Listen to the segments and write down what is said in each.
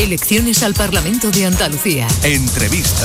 Elecciones al Parlamento de Andalucía. Entrevista.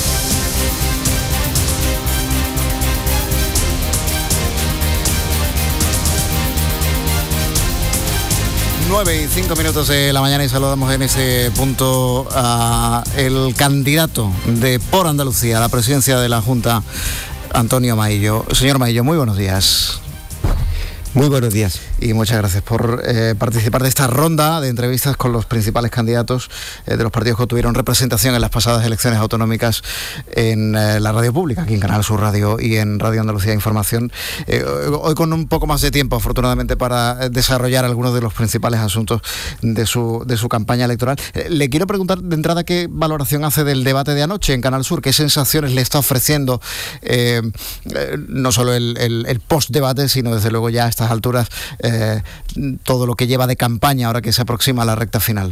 Nueve y 5 minutos de la mañana y saludamos en ese punto a el candidato de Por Andalucía a la presidencia de la Junta, Antonio Maillo. Señor Maillo, muy buenos días. Muy buenos días. Y muchas gracias por participar de esta ronda de entrevistas con los principales candidatos de los partidos que obtuvieron representación en las pasadas elecciones autonómicas en la radio pública, aquí en Canal Sur Radio y en Radio Andalucía Información. Hoy con un poco más de tiempo, afortunadamente, para desarrollar algunos de los principales asuntos de su campaña electoral. Le quiero preguntar de entrada qué valoración hace del debate de anoche en Canal Sur, qué sensaciones le está ofreciendo no solo el post-debate, sino desde luego ya a estas alturas todo lo que lleva de campaña ahora que se aproxima a la recta final.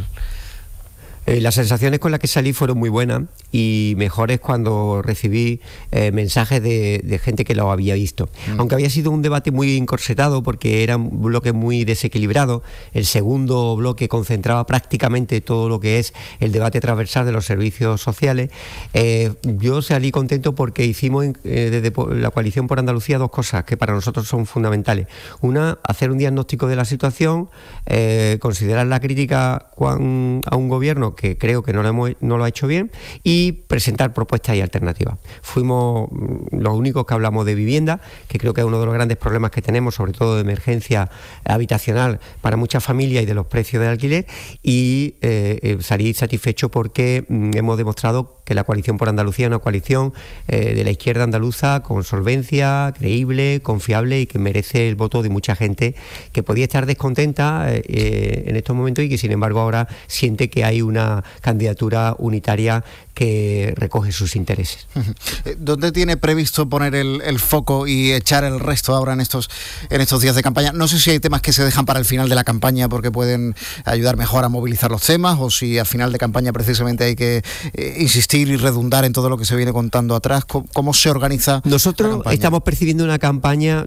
Las sensaciones con las que salí fueron muy buenas y mejores cuando recibí mensajes de gente que lo había visto. Aunque había sido un debate muy encorsetado porque era un bloque muy desequilibrado, el segundo bloque concentraba prácticamente todo lo que es el debate transversal de los servicios sociales. Yo salí contento porque hicimos desde la Coalición por Andalucía dos cosas que para nosotros son fundamentales. Una, hacer un diagnóstico de la situación, considerar la crítica a un gobierno que creo que no lo ha hecho bien, y presentar propuestas y alternativas. Fuimos los únicos que hablamos de vivienda, que creo que es uno de los grandes problemas que tenemos, sobre todo de emergencia habitacional para muchas familias y de los precios del alquiler, y salí satisfecho porque hemos demostrado que la Coalición por Andalucía es una coalición de la izquierda andaluza con solvencia, creíble, confiable y que merece el voto de mucha gente que podía estar descontenta en estos momentos y que sin embargo ahora siente que hay una candidatura unitaria que recoge sus intereses. ¿Dónde tiene previsto poner el foco y echar el resto ahora en estos días de campaña? No sé si hay temas que se dejan para el final de la campaña porque pueden ayudar mejor a movilizar los temas, o si al final de campaña precisamente hay que insistir y redundar en todo lo que se viene contando atrás. ¿Cómo se organiza? Nosotros estamos percibiendo una campaña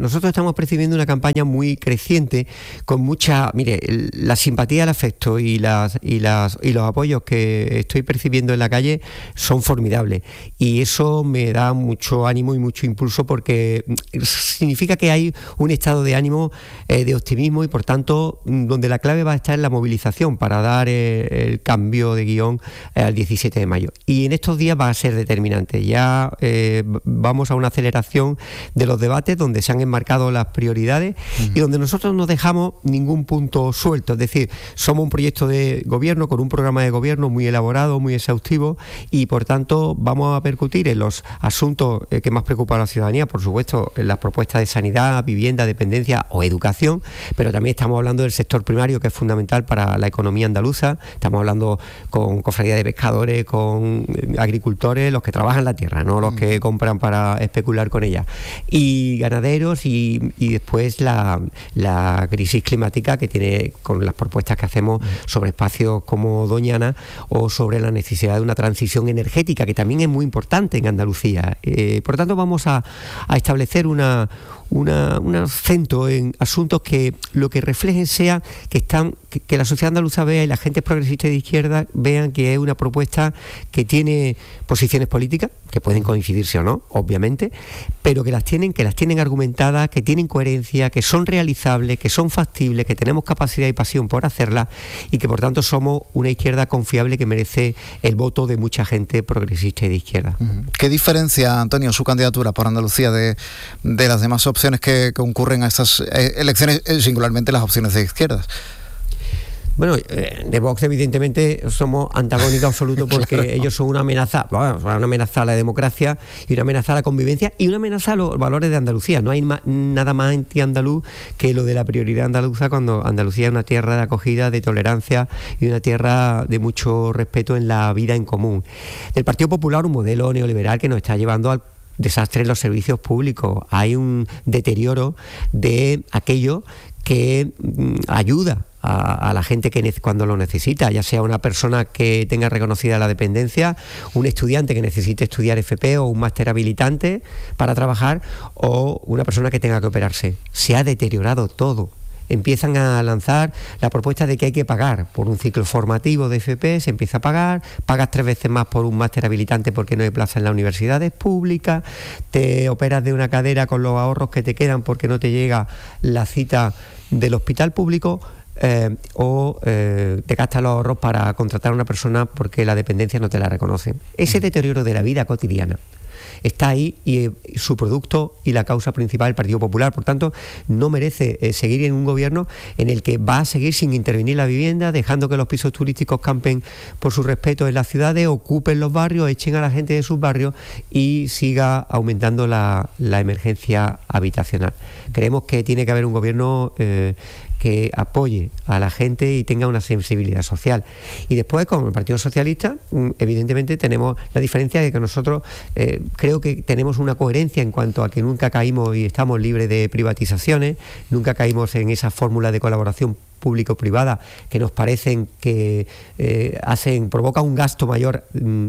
muy creciente, con mucha, la simpatía, el afecto y los apoyos que estoy percibiendo en la calle son formidables, y eso me da mucho ánimo y mucho impulso porque significa que hay un estado de ánimo, de optimismo, y por tanto donde la clave va a estar en la movilización para dar el cambio de guión al 17 de mayo. Y en estos días va a ser determinante. Ya vamos a una aceleración de los debates donde se han enmarcado las prioridades y donde nosotros no dejamos ningún punto suelto. Es decir, somos un proyecto de gobierno con un programa de gobierno muy elaborado, muy exhaustivo, y por tanto vamos a percutir en los asuntos que más preocupan a la ciudadanía, por supuesto en las propuestas de sanidad, vivienda, dependencia o educación, pero también estamos hablando del sector primario, que es fundamental para la economía andaluza. Estamos hablando con cofradías de pescadores, con agricultores, los que trabajan la tierra, no los que compran para especular con ella, y ganaderos, y después la crisis climática que tiene con las propuestas que hacemos sobre espacios como Doñana, o sobre la necesidad de una transición energética que también es muy importante en Andalucía. Por tanto, vamos a establecer un acento en asuntos que lo que reflejen sea que la sociedad andaluza vea y la gente progresista y de izquierda vean que es una propuesta que tiene posiciones políticas, que pueden coincidirse o no, obviamente, pero que las tienen argumentadas, que tienen coherencia, que son realizables, que son factibles, que tenemos capacidad y pasión por hacerlas, y que por tanto somos una izquierda confiable que merece el voto de mucha gente progresista y de izquierda. ¿Qué diferencia, Antonio, su candidatura por Andalucía de las demás opciones que concurren a estas elecciones, singularmente las opciones de izquierdas? Bueno, de Vox evidentemente somos antagónicos absolutos porque ellos son una amenaza a la democracia y una amenaza a la convivencia y una amenaza a los valores de Andalucía. No hay nada más anti-andaluz que lo de la prioridad andaluza, cuando Andalucía es una tierra de acogida, de tolerancia y una tierra de mucho respeto en la vida en común. El Partido Popular, un modelo neoliberal que nos está llevando al desastre en los servicios públicos. Hay un deterioro de aquello que ayuda a la gente que cuando lo necesita, ya sea una persona que tenga reconocida la dependencia, un estudiante que necesite estudiar FP o un máster habilitante para trabajar, o una persona que tenga que operarse. Se ha deteriorado todo. empiezan a lanzar la propuesta de que hay que pagar por un ciclo formativo de FP, se empieza a pagar, pagas 3 veces más por un máster habilitante porque no hay plaza en las universidades públicas, te operas de una cadera con los ahorros que te quedan porque no te llega la cita del hospital público, o te gastas los ahorros para contratar a una persona porque la dependencia no te la reconoce. Ese deterioro de la vida cotidiana está ahí, y su producto y la causa principal del Partido Popular. Por tanto, no merece seguir en un gobierno en el que va a seguir sin intervenir la vivienda, dejando que los pisos turísticos campen por su respeto en las ciudades, ocupen los barrios, echen a la gente de sus barrios y siga aumentando la emergencia habitacional. Creemos que tiene que haber un gobierno que apoye a la gente y tenga una sensibilidad social. Y después, con el Partido Socialista, evidentemente tenemos la diferencia de que nosotros creo que tenemos una coherencia en cuanto a que nunca caímos y estamos libres de privatizaciones, nunca caímos en esa fórmula de colaboración público-privada que nos parecen que provoca un gasto mayor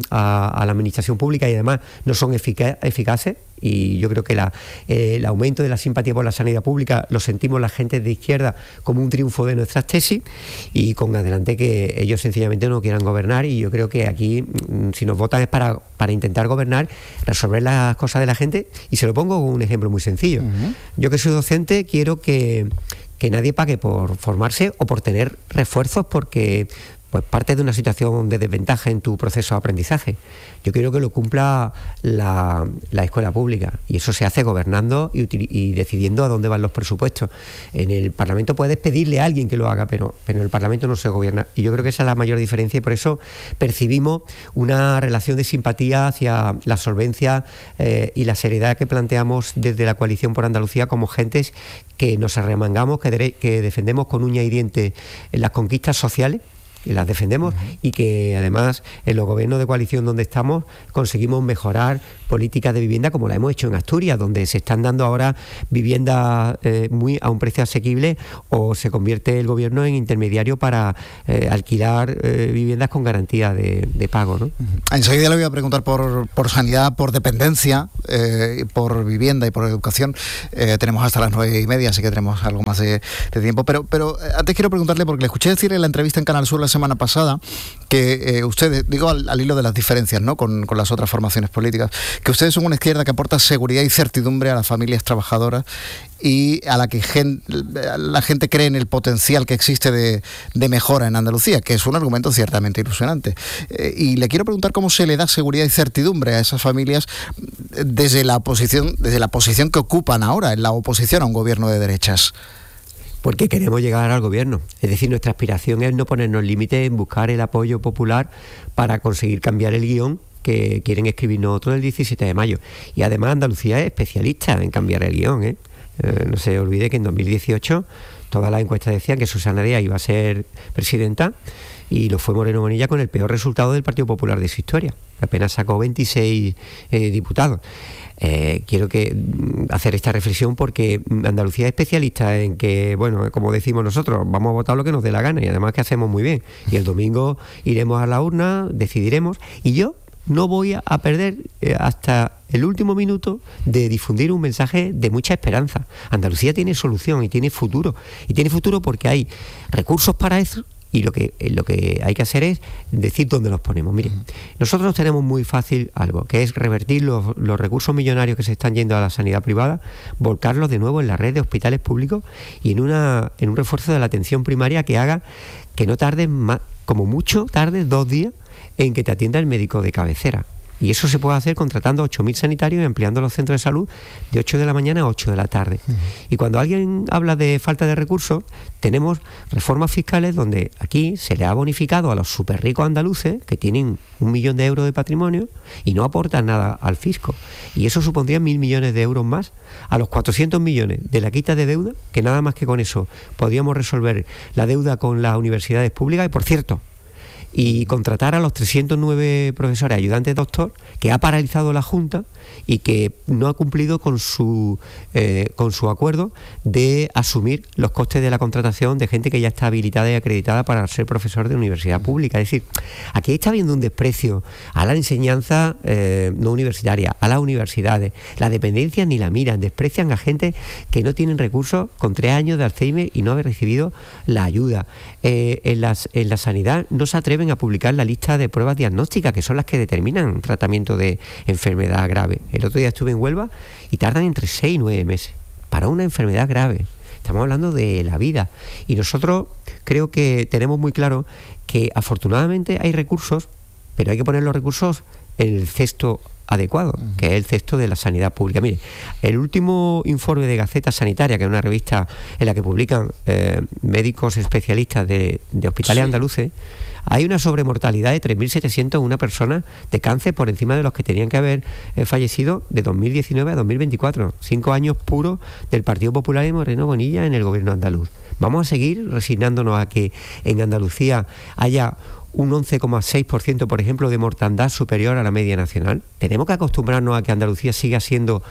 a la administración pública y además no son eficaces. Y yo creo que el aumento de la simpatía por la sanidad pública lo sentimos la gente de izquierda como un triunfo de nuestras tesis, y con adelante que ellos sencillamente no quieran gobernar. Y yo creo que aquí, si nos votan es para intentar gobernar, resolver las cosas de la gente. Y se lo pongo con un ejemplo muy sencillo. Yo, que soy docente, quiero que nadie pague por formarse o por tener refuerzos porque pues parte de una situación de desventaja en tu proceso de aprendizaje. Yo quiero que lo cumpla la escuela pública, y eso se hace gobernando y decidiendo a dónde van los presupuestos. En el Parlamento puedes pedirle a alguien que lo haga, pero en el Parlamento no se gobierna, y yo creo que esa es la mayor diferencia, y por eso percibimos una relación de simpatía hacia la solvencia y la seriedad que planteamos desde la Coalición por Andalucía, como gentes que nos arremangamos, que defendemos con uña y diente las conquistas sociales, y las defendemos, y que además en los gobiernos de coalición donde estamos conseguimos mejorar políticas de vivienda, como la hemos hecho en Asturias, donde se están dando ahora viviendas a un precio asequible, o se convierte el gobierno en intermediario para alquilar viviendas con garantía de pago, ¿no? Enseguida le voy a preguntar por sanidad, por dependencia, por vivienda y por educación. Tenemos hasta las 9:30, así que tenemos algo más de tiempo, pero antes quiero preguntarle, porque le escuché decir en la entrevista en Canal Sur la semana pasada que ustedes, digo al hilo de las diferencias, ¿no?, con las otras formaciones políticas, que ustedes son una izquierda que aporta seguridad y certidumbre a las familias trabajadoras y a la que la gente cree en el potencial que existe de mejora en Andalucía, que es un argumento ciertamente ilusionante. Y le quiero preguntar cómo se le da seguridad y certidumbre a esas familias desde la posición que ocupan ahora, en la oposición a un gobierno de derechas. Porque queremos llegar al gobierno. Es decir, nuestra aspiración es no ponernos límites en buscar el apoyo popular para conseguir cambiar el guión que quieren escribirnos otro del 17 de mayo. Y además Andalucía es especialista en cambiar el guión, no se olvide que en 2018 todas las encuestas decían que Susana Díaz iba a ser presidenta, y lo fue Moreno Bonilla con el peor resultado del Partido Popular de su historia. Apenas sacó 26 diputados. Quiero hacer esta reflexión porque Andalucía es especialista en que, bueno, como decimos nosotros, vamos a votar lo que nos dé la gana, y además que hacemos muy bien. Y el domingo iremos a la urna, decidiremos, y yo no voy a perder hasta el último minuto de difundir un mensaje de mucha esperanza. Andalucía tiene solución y tiene futuro. Y tiene futuro porque hay recursos para eso. Y lo que hay que hacer es decir dónde los ponemos. Miren, nosotros tenemos muy fácil algo, que es revertir los recursos millonarios que se están yendo a la sanidad privada, volcarlos de nuevo en la red de hospitales públicos y en un refuerzo de la atención primaria que haga que no tardes más, como mucho tardes 2 días en que te atienda el médico de cabecera. Y eso se puede hacer contratando 8.000 sanitarios y ampliando los centros de salud de 8 de la mañana a 8 de la tarde. Y cuando alguien habla de falta de recursos, tenemos reformas fiscales donde aquí se le ha bonificado a los súper ricos andaluces, que tienen 1 millón de euros de patrimonio y no aportan nada al fisco. Y eso supondría 1.000 millones de euros más a los 400 millones de la quita de deuda, que nada más que con eso podríamos resolver la deuda con las universidades públicas. Y por cierto, y contratar a los 309 profesores ayudantes doctor, que ha paralizado la Junta y que no ha cumplido con su acuerdo de asumir los costes de la contratación de gente que ya está habilitada y acreditada para ser profesor de universidad pública. Es decir, aquí está habiendo un desprecio a la enseñanza no universitaria, a las universidades. La dependencia ni la miran, desprecian a gente que no tienen recursos, con 3 años de Alzheimer y no haber recibido la ayuda. En la sanidad no se atreven a publicar la lista de pruebas diagnósticas, que son las que determinan un tratamiento de enfermedad grave. El otro día estuve en Huelva y tardan entre 6 y 9 meses para una enfermedad grave. Estamos hablando de la vida. Y nosotros creo que tenemos muy claro que afortunadamente hay recursos, pero hay que poner los recursos en el cesto adecuado, que es el cesto de la sanidad pública. Mire, el último informe de Gaceta Sanitaria, que es una revista en la que publican médicos especialistas de hospitales andaluces, hay una sobremortalidad de 3.701 personas de cáncer por encima de los que tenían que haber fallecido de 2019 a 2024. 5 años puros del Partido Popular y Moreno Bonilla en el gobierno andaluz. Vamos a seguir resignándonos a que en Andalucía haya un 11,6%, por ejemplo, de mortandad superior a la media nacional. Tenemos que acostumbrarnos a que Andalucía siga siendo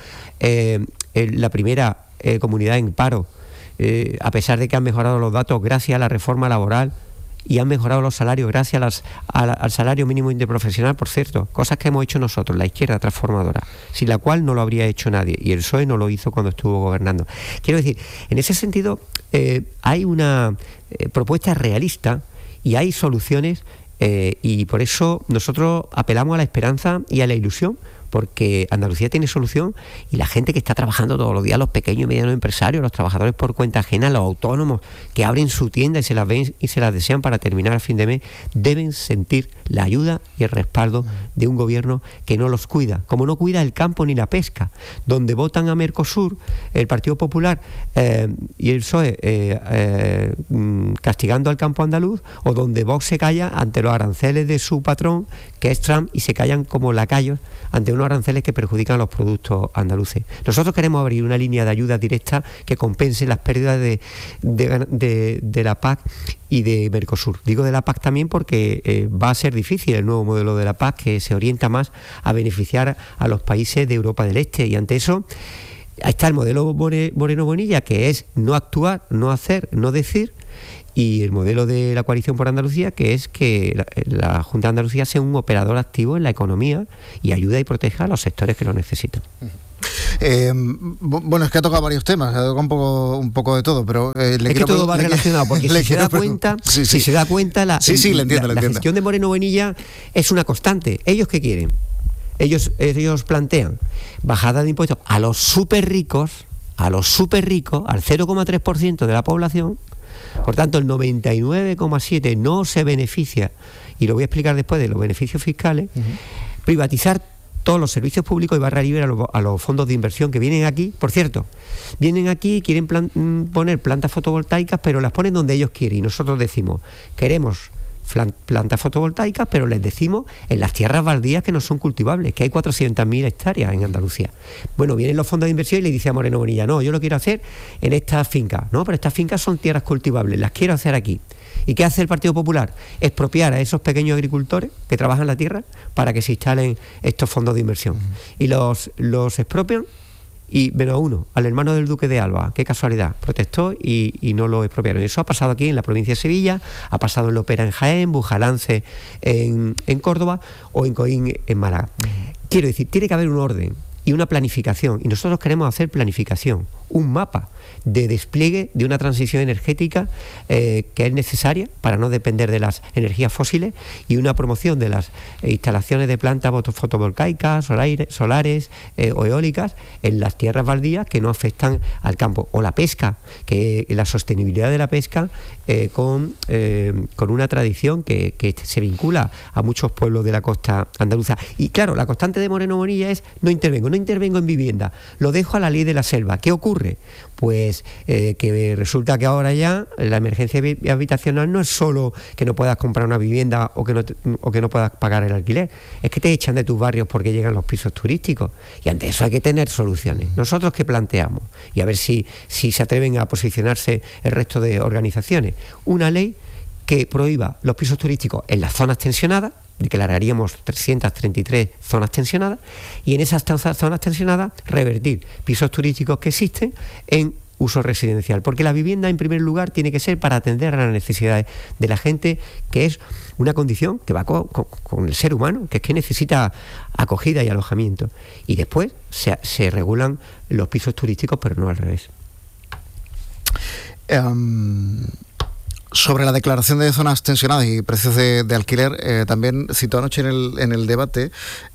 la primera comunidad en paro, a pesar de que han mejorado los datos gracias a la reforma laboral y han mejorado los salarios gracias al salario mínimo interprofesional, por cierto, cosas que hemos hecho nosotros, la izquierda transformadora, sin la cual no lo habría hecho nadie, y el PSOE no lo hizo cuando estuvo gobernando. Quiero decir, en ese sentido, hay una propuesta realista y hay soluciones, y por eso nosotros apelamos a la esperanza y a la ilusión, porque Andalucía tiene solución y la gente que está trabajando todos los días, los pequeños y medianos empresarios, los trabajadores por cuenta ajena, los autónomos que abren su tienda y se las ven y se las desean para terminar a fin de mes, deben sentir la ayuda y el respaldo de un gobierno que no los cuida, como no cuida el campo ni la pesca, donde votan a Mercosur, el Partido Popular y el PSOE castigando al campo andaluz, o donde Vox se calla ante los aranceles de su patrón, que es Trump, y se callan como lacayos ante unos aranceles que perjudican a los productos andaluces. Nosotros queremos abrir una línea de ayuda directa que compense las pérdidas de la PAC y de Mercosur. Digo de la PAC también porque va a ser difícil el nuevo modelo de la PAC, que se orienta más a beneficiar a los países de Europa del Este, y ante eso está el modelo Moreno Bonilla, que es no actuar, no hacer, no decir, y el modelo de la Coalición por Andalucía, que es que la Junta de Andalucía sea un operador activo en la economía y ayuda y proteja a los sectores que lo necesitan. Bueno, es que ha tocado varios temas, ha tocado un poco de todo, pero todo va relacionado, porque si se da cuenta, la gestión de Moreno Bonilla es una constante. ¿Ellos qué quieren? Ellos plantean bajada de impuestos a los súper ricos, al 0,3% de la población. Por tanto, el 99,7% no se beneficia, y lo voy a explicar después de los beneficios fiscales. Privatizar todos los servicios públicos y barra libre a los fondos de inversión que vienen aquí. Por cierto, vienen aquí y quieren poner plantas fotovoltaicas, pero las ponen donde ellos quieren, y nosotros decimos, queremos plantas fotovoltaicas, pero les decimos en las tierras baldías que no son cultivables, que hay 400.000 hectáreas en Andalucía. Bueno, vienen los fondos de inversión y le dice a Moreno Bonilla, no, yo lo quiero hacer en estas fincas. No, pero estas fincas son tierras cultivables, las quiero hacer aquí. ¿Y qué hace el Partido Popular? Expropiar a esos pequeños agricultores que trabajan la tierra para que se instalen estos fondos de inversión. Y los expropian. Y menos uno, al hermano del duque de Alba, qué casualidad, protestó y no lo expropiaron. Eso ha pasado aquí en la provincia de Sevilla, ha pasado en Lopera en Jaén, Bujalance en Córdoba o en Coín en Málaga. Quiero decir, tiene que haber un orden y una planificación, y nosotros queremos hacer planificación, un mapa de despliegue de una transición energética que es necesaria para no depender de las energías fósiles, y una promoción de las instalaciones de plantas fotovoltaicas, solares o eólicas en las tierras baldías que no afectan al campo, o la pesca, que la sostenibilidad de la pesca con una tradición que se vincula a muchos pueblos de la costa andaluza. Y claro, la constante de Moreno Bonilla es no intervengo en vivienda, lo dejo a la ley de la selva. ¿Qué ocurre? Pues que resulta que ahora ya la emergencia habitacional no es solo que no puedas comprar una vivienda o que no puedas pagar el alquiler, es que te echan de tus barrios porque llegan los pisos turísticos, y ante eso hay que tener soluciones. ¿Nosotros qué planteamos? Y a ver si se atreven a posicionarse el resto de organizaciones. Una ley que prohíba los pisos turísticos en las zonas tensionadas, declararíamos 333 zonas tensionadas, y en esas zonas tensionadas revertir pisos turísticos que existen en uso residencial, porque la vivienda en primer lugar tiene que ser para atender a las necesidades de la gente, que es una condición que va con el ser humano, que es que necesita acogida y alojamiento, y después se regulan los pisos turísticos, pero no al revés. Sobre la declaración de zonas tensionadas y precios de alquiler, también citó anoche en el debate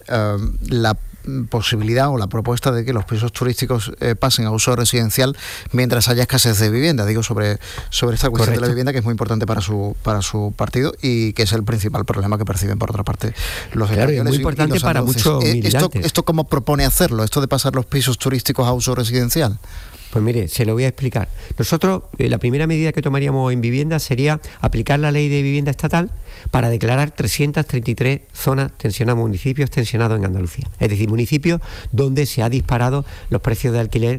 la posibilidad o la propuesta de que los pisos turísticos pasen a uso residencial mientras haya escasez de vivienda. Digo, sobre esta cuestión Correcto. De la vivienda, que es muy importante para su partido y que es el principal problema que perciben, por otra parte, los españoles. Es muy importante para muchos militantes. ¿Esto cómo propone hacerlo? ¿Esto de pasar los pisos turísticos a uso residencial? Pues mire, se lo voy a explicar. Nosotros, la primera medida que tomaríamos en vivienda sería aplicar la ley de vivienda estatal para declarar 333 zonas tensionadas, municipios tensionados en Andalucía. Es decir, municipios donde se ha disparado los precios de alquiler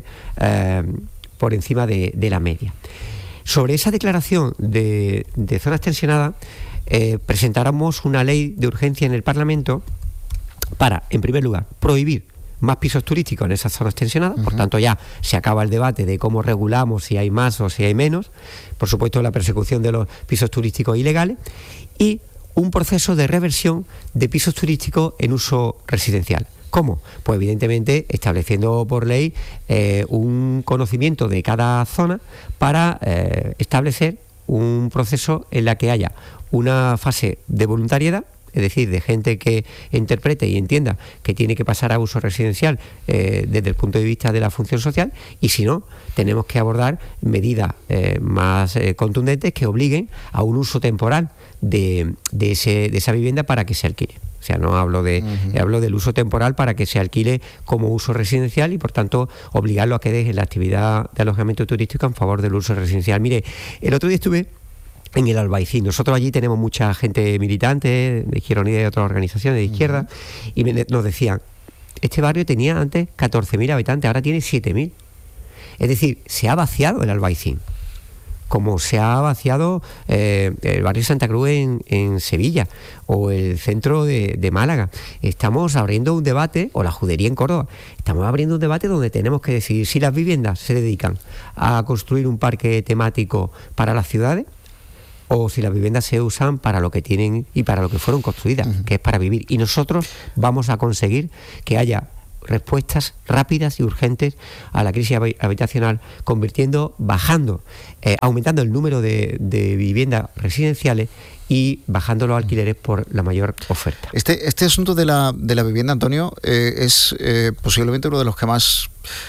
por encima de la media. Sobre esa declaración de zonas tensionadas, presentáramos una ley de urgencia en el Parlamento para, en primer lugar, prohibir más pisos turísticos en esas zonas tensionadas. Por tanto, ya se acaba el debate de cómo regulamos, si hay más o si hay menos, por supuesto la persecución de los pisos turísticos ilegales, y un proceso de reversión de pisos turísticos en uso residencial. ¿Cómo? Pues evidentemente estableciendo por ley un conocimiento de cada zona para establecer un proceso en la que haya una fase de voluntariedad, es decir, de gente que interprete y entienda que tiene que pasar a uso residencial desde el punto de vista de la función social, y si no, tenemos que abordar medidas más contundentes que obliguen a un uso temporal de esa vivienda para que se alquile. O sea, no hablo hablo del uso temporal para que se alquile como uso residencial y, por tanto, obligarlo a que deje la actividad de alojamiento turístico en favor del uso residencial. Mire, el otro día estuve en el Albaicín. Nosotros allí tenemos mucha gente militante de Izquierda Unida y de otras organizaciones de izquierda, y nos decían, este barrio tenía antes 14.000 habitantes, ahora tiene 7.000. Es decir, se ha vaciado el Albaicín, como se ha vaciado el barrio Santa Cruz en Sevilla, o el centro de Málaga. Estamos abriendo un debate, o la Judería en Córdoba, estamos abriendo un debate donde tenemos que decidir si las viviendas se dedican a construir un parque temático para las ciudades, o si las viviendas se usan para lo que tienen y para lo que fueron construidas, que es para vivir. Y nosotros vamos a conseguir que haya respuestas rápidas y urgentes a la crisis habitacional, aumentando el número de viviendas residenciales y bajando los alquileres por la mayor oferta. Este asunto de la vivienda, Antonio, es posiblemente uno de los que más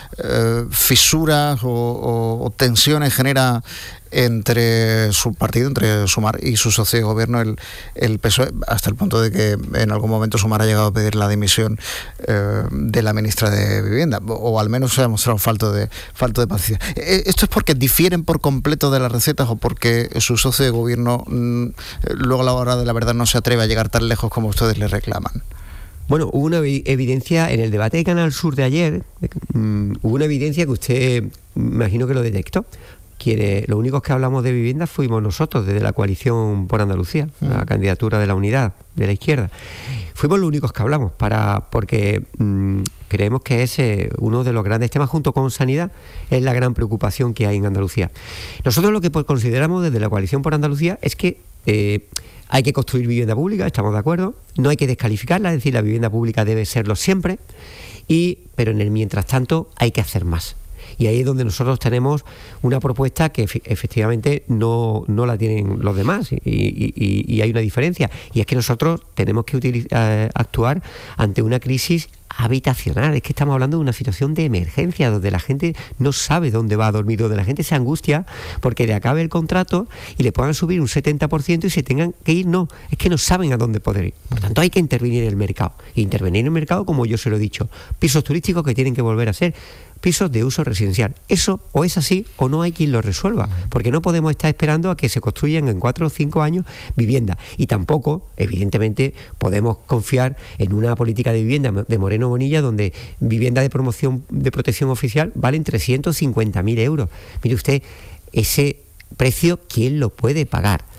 fisuras o tensiones genera entre su partido, entre Sumar y su socio de gobierno, el PSOE, hasta el punto de que en algún momento Sumar ha llegado a pedir la dimisión de la ministra de Vivienda, o al menos se ha mostrado falto de paciencia. ¿Esto es porque difieren por completo de las recetas o porque su socio de gobierno luego a la hora de la verdad no se atreve a llegar tan lejos como ustedes le reclaman? Bueno, hubo una evidencia en el debate de Canal Sur de ayer, hubo una evidencia que usted, me imagino que lo detectó. Los únicos que hablamos de vivienda fuimos nosotros, desde la Coalición por Andalucía, la candidatura de la Unidad, de la izquierda. Fuimos los únicos que hablamos, porque creemos que es uno de los grandes temas, junto con sanidad, es la gran preocupación que hay en Andalucía. Nosotros lo que consideramos desde la Coalición por Andalucía es que hay que construir vivienda pública, estamos de acuerdo, no hay que descalificarla, es decir, la vivienda pública debe serlo siempre, pero en el mientras tanto hay que hacer más. Y ahí es donde nosotros tenemos una propuesta que efectivamente no la tienen los demás, y hay una diferencia, y es que nosotros tenemos que actuar ante una crisis habitacional. Es que estamos hablando de una situación de emergencia donde la gente no sabe dónde va a dormir, donde la gente se angustia porque le acabe el contrato y le puedan subir un 70% y se tengan que ir. No, es que no saben a dónde poder ir. Por tanto, hay que intervenir en el mercado. Intervenir en el mercado, como yo se lo he dicho, pisos turísticos que tienen que volver a ser pisos de uso residencial. Eso o es así o no hay quien lo resuelva, porque no podemos estar esperando a que se construyan en 4 o 5 años viviendas, y tampoco, evidentemente, podemos confiar en una política de vivienda de Moreno Bonilla donde vivienda de protección oficial valen 350.000 euros. Mire usted, ese precio, ¿quién lo puede pagar?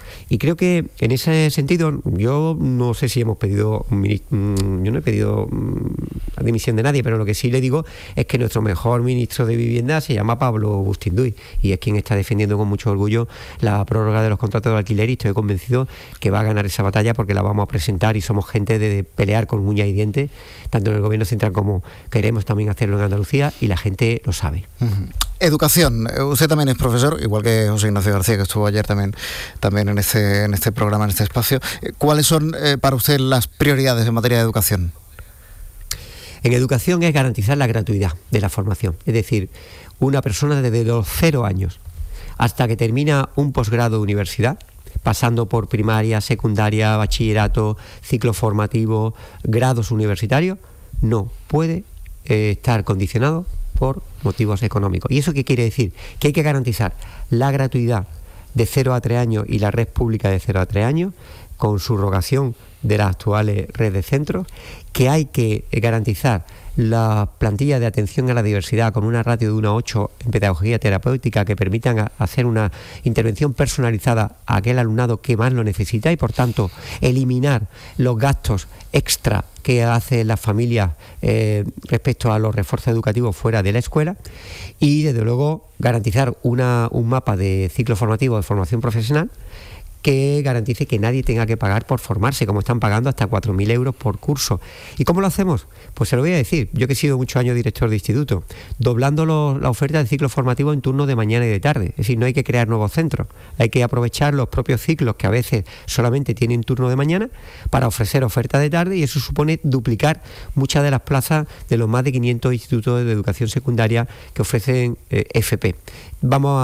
Y creo que en ese sentido, yo no sé si hemos pedido, yo no he pedido la dimisión de nadie, pero lo que sí le digo es que nuestro mejor ministro de Vivienda se llama Pablo Bustinduy y es quien está defendiendo con mucho orgullo la prórroga de los contratos de alquiler, y estoy convencido que va a ganar esa batalla porque la vamos a presentar y somos gente de pelear con uñas y dientes, tanto en el gobierno central como queremos también hacerlo en Andalucía, y la gente lo sabe. Educación. Usted también es profesor, igual que José Ignacio García, que estuvo ayer también en este programa, en este espacio. ¿Cuáles son para usted las prioridades en materia de educación? En educación es garantizar la gratuidad de la formación. Es decir, una persona desde los 0 años hasta que termina un posgrado de universidad, pasando por primaria, secundaria, bachillerato, ciclo formativo, grados universitarios, no puede estar condicionado por motivos económicos. ¿Y eso qué quiere decir? Que hay que garantizar la gratuidad de 0 a 3 años y la red pública de 0 a 3 años con subrogación de las actuales redes de centros, que hay que garantizar la plantilla de atención a la diversidad con una ratio de 1,8 en pedagogía terapéutica que permitan hacer una intervención personalizada a aquel alumnado que más lo necesita, y por tanto eliminar los gastos extra que hacen las familias respecto a los refuerzos educativos fuera de la escuela, y desde luego garantizar un mapa de ciclo formativo de formación profesional que garantice que nadie tenga que pagar por formarse, como están pagando hasta 4.000 euros por curso. ¿Y cómo lo hacemos? Pues se lo voy a decir. Yo que he sido muchos años director de instituto, doblando la oferta de ciclo formativo en turnos de mañana y de tarde. Es decir, no hay que crear nuevos centros, hay que aprovechar los propios ciclos que a veces solamente tienen turno de mañana para ofrecer oferta de tarde, y eso supone duplicar muchas de las plazas de los más de 500 institutos de educación secundaria que ofrecen FP. Vamos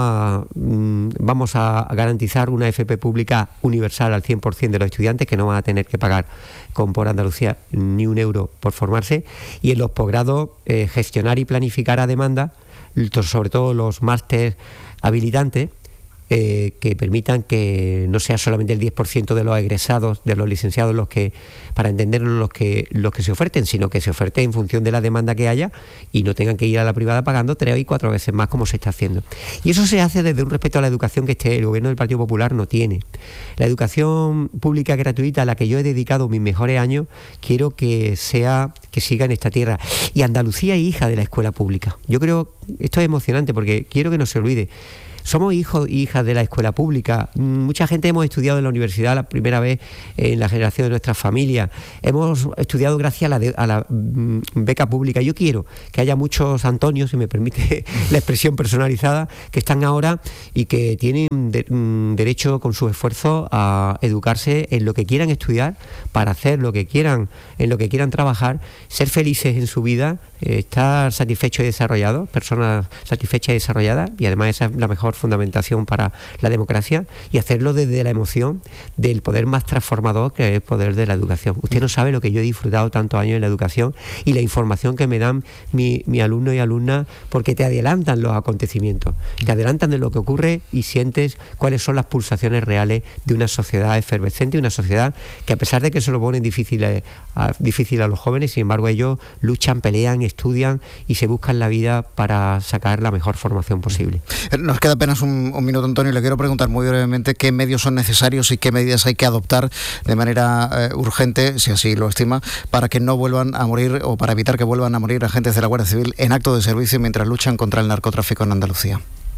a garantizar una FP pública universal al 100% de los estudiantes, que no van a tener que pagar por Andalucía ni un euro por formarse, y en los posgrados gestionar y planificar a demanda, sobre todo los másteres habilitantes, que permitan que no sea solamente el 10% de los egresados, de los licenciados, los que, para entenderlo, los que se oferten, sino que se oferte en función de la demanda que haya y no tengan que ir a la privada pagando 3 y 4 veces más, como se está haciendo. Y eso se hace desde un respeto a la educación que el gobierno del Partido Popular no tiene. La educación pública gratuita, a la que yo he dedicado mis mejores años, quiero que siga en esta tierra. Y Andalucía es hija de la escuela pública. Yo creo, esto es emocionante porque quiero que no se olvide. Somos hijos e hijas de la escuela pública. Mucha gente hemos estudiado en la universidad la primera vez en la generación de nuestras familias. Hemos estudiado gracias a la beca pública. Yo quiero que haya muchos Antonios, si me permite la expresión personalizada, que están ahora y que tienen derecho con su esfuerzo a educarse en lo que quieran estudiar, para hacer lo que quieran, en lo que quieran trabajar, ser felices en su vida, estar satisfechos y desarrollados, personas satisfechas y desarrolladas, y además esa es la mejor fundamentación para la democracia, y hacerlo desde la emoción del poder más transformador, que es el poder de la educación. Usted no sabe lo que yo he disfrutado tantos años en la educación y la información que me dan mi alumno y alumna, porque te adelantan los acontecimientos, te adelantan de lo que ocurre y sientes cuáles son las pulsaciones reales de una sociedad efervescente, una sociedad que, a pesar de que se lo ponen difícil a los jóvenes, sin embargo ellos luchan, pelean, estudian y se buscan la vida para sacar la mejor formación posible. Nos queda apenas un minuto, Antonio, y le quiero preguntar muy brevemente qué medios son necesarios y qué medidas hay que adoptar de manera urgente, si así lo estima, para que no vuelvan a morir, o para evitar que vuelvan a morir agentes de la Guardia Civil en acto de servicio mientras luchan contra el narcotráfico en Andalucía.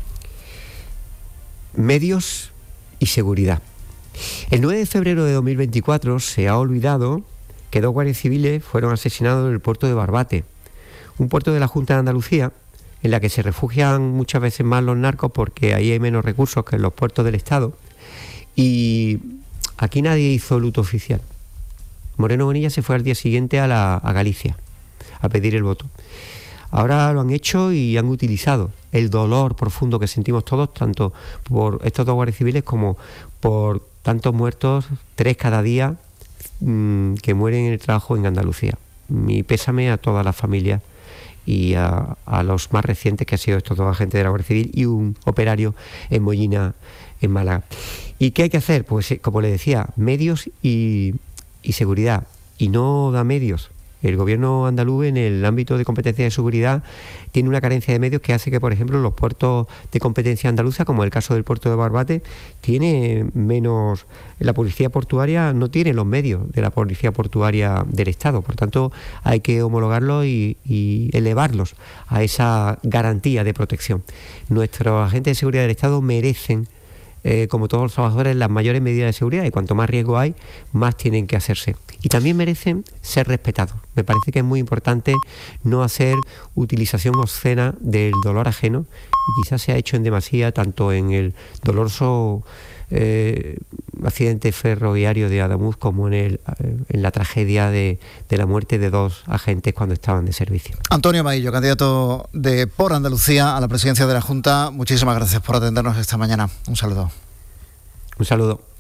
Medios y seguridad. El 9 de febrero de 2024 se ha olvidado que 2 guardias civiles fueron asesinados en el puerto de Barbate, un puerto de la Junta de Andalucía, en la que se refugian muchas veces más los narcos porque ahí hay menos recursos que en los puertos del Estado. Y aquí nadie hizo luto oficial. Moreno Bonilla se fue al día siguiente a Galicia a pedir el voto. Ahora lo han hecho y han utilizado el dolor profundo que sentimos todos, tanto por estos 2 guardias civiles como por tantos muertos, 3 cada día, que mueren en el trabajo en Andalucía. Mi pésame a todas las familias y a los más recientes, que han sido estos 2 agentes de la Guardia Civil y un operario en Mollina, en Málaga. ¿Y qué hay que hacer? Pues como le decía, medios y seguridad. Y no da medios El gobierno andaluz, en el ámbito de competencia de seguridad, tiene una carencia de medios que hace que, por ejemplo, los puertos de competencia andaluza, como el caso del puerto de Barbate, tiene menos... La policía portuaria no tiene los medios de la policía portuaria del Estado. Por tanto, hay que homologarlos y elevarlos a esa garantía de protección. Nuestros agentes de seguridad del Estado merecen, como todos los trabajadores, las mayores medidas de seguridad, y cuanto más riesgo hay, más tienen que hacerse. Y también merecen ser respetados. Me parece que es muy importante no hacer utilización obscena del dolor ajeno, y quizás se ha hecho en demasía, tanto en el doloroso accidente ferroviario de Ademuz como en la tragedia de la muerte de 2 agentes cuando estaban de servicio. Antonio Maillo, candidato de Por Andalucía a la presidencia de la Junta, muchísimas gracias por atendernos esta mañana. Un saludo. Un saludo.